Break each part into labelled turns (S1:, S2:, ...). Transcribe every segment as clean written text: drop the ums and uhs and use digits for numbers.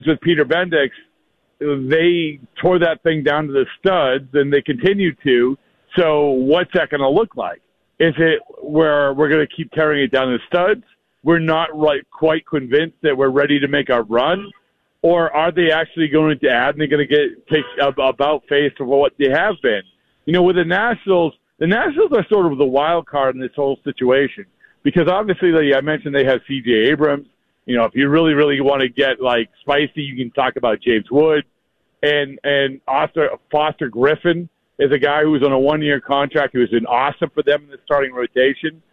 S1: with Peter Bendix, they tore that thing down to the studs, and they continue to. So what's that going to look like? Is it where we're going to keep tearing it down to the studs? We're not quite convinced that we're ready to make our run? Or are they actually going to add and they're going to take about face of what they have been? With the Nationals are sort of the wild card in this whole situation because obviously, like I mentioned, they have C.J. Abrams. If you really, really want to get spicy, you can talk about James Wood and Foster Griffin is a guy who was on a 1-year contract who has been awesome for them in the starting rotation.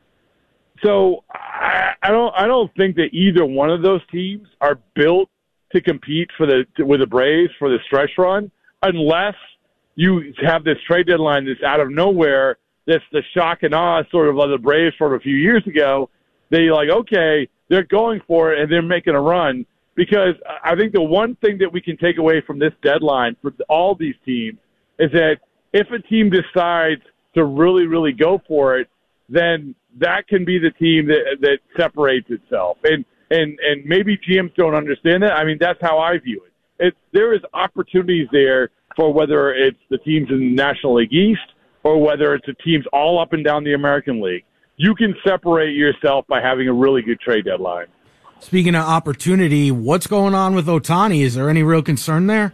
S1: So I don't think that either one of those teams are built to compete with the Braves for the stretch run unless you have this trade deadline that's out of nowhere. That's the shock and awe sort of like the Braves from a few years ago. Okay, they're going for it and they're making a run. Because I think the one thing that we can take away from this deadline for all these teams is that if a team decides to really, really go for it, then that can be the team that separates itself. And maybe GMs don't understand that. I mean, that's how I view it. There is opportunities there for whether it's the teams in the National League East or whether it's the teams all up and down the American League. You can separate yourself by having a really good trade deadline.
S2: Speaking of opportunity, what's going on with Ohtani? Is there any real concern there?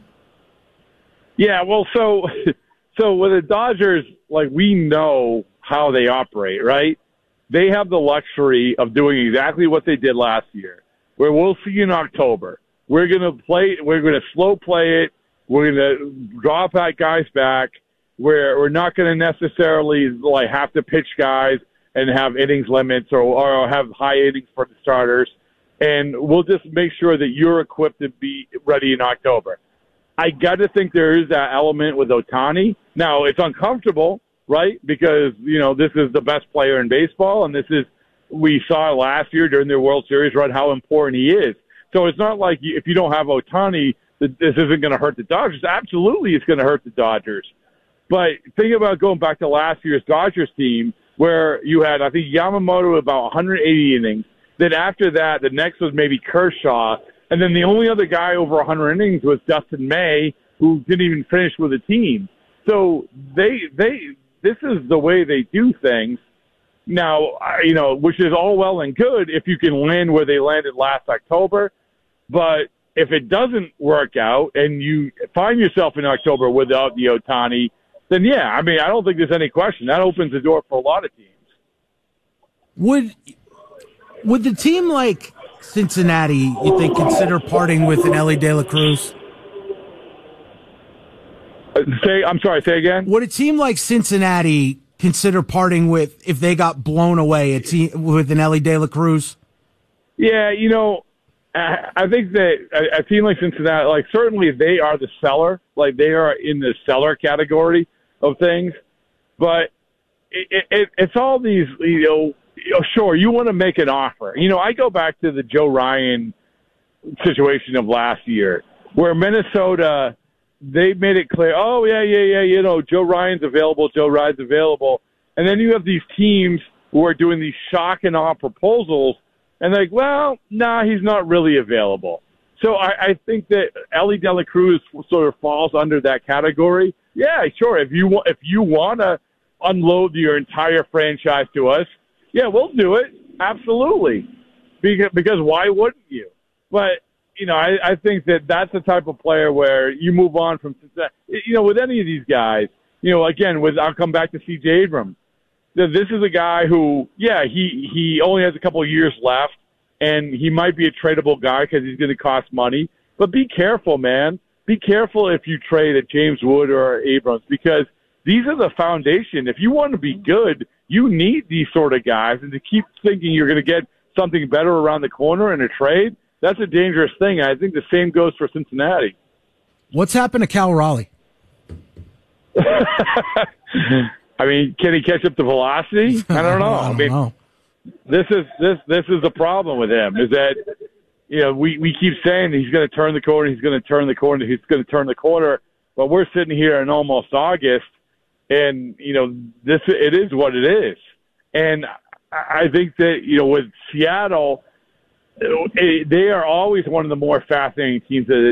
S1: Yeah, well, so with the Dodgers, we know how they operate, right? They have the luxury of doing exactly what they did last year, where we'll see in October. We're going to slow play it. We're going to draw guys back. We're not going to necessarily have to pitch guys and have innings limits or have high innings for the starters. And we'll just make sure that you're equipped to be ready in October. I got to think there is that element with Ohtani. Now, it's uncomfortable, right? Because, this is the best player in baseball, and we saw last year during their World Series run how important he is. So it's not like if you don't have Ohtani, this isn't going to hurt the Dodgers. Absolutely, it's going to hurt the Dodgers. But think about going back to last year's Dodgers team where you had, I think, Yamamoto about 180 innings. Then after that, the next was maybe Kershaw. And then the only other guy over 100 innings was Dustin May, who didn't even finish with the team. So this is the way they do things. Now, which is all well and good if you can land where they landed last October. But if it doesn't work out and you find yourself in October without the Ohtani, then yeah, I don't think there's any question. That opens the door for a lot of teams.
S2: Would the team like Cincinnati, you think, consider parting with an Elly De La Cruz?
S1: I'm sorry, say again?
S2: Would a team like Cincinnati consider parting with, if they got blown away, with an Elly De La Cruz?
S1: Yeah, I think that a team like Cincinnati, certainly they are the seller. They are in the seller category of things. But it's all these, sure, you want to make an offer. I go back to the Joe Ryan situation of last year where Minnesota, they made it clear, oh, yeah, Joe Ryan's available. And then you have these teams who are doing these shock and awe proposals, and they're like, well, nah, he's not really available. So I think that Elly De La Cruz sort of falls under that category. Yeah, sure, if you want to unload your entire franchise to us, yeah, we'll do it. Absolutely. Because why wouldn't you? But, I think that that's the type of player where you move on from, with any of these guys, again, I'll come back to C.J. Abrams. This is a guy who, yeah, he only has a couple of years left, and he might be a tradable guy because he's going to cost money. But be careful, man. Be careful if you trade at James Wood or Abrams because these are the foundation. If you want to be good, you need these sort of guys. And to keep thinking you're going to get something better around the corner in a trade, that's a dangerous thing. I think the same goes for Cincinnati.
S2: What's happened to Cal Raleigh?
S1: Can he catch up to velocity? I don't know.
S2: I don't know.
S1: This is the problem with him is that we keep saying he's going to turn the corner, but we're sitting here in almost August, and it is what it is. And I think that with Seattle, They are always one of the more fascinating teams that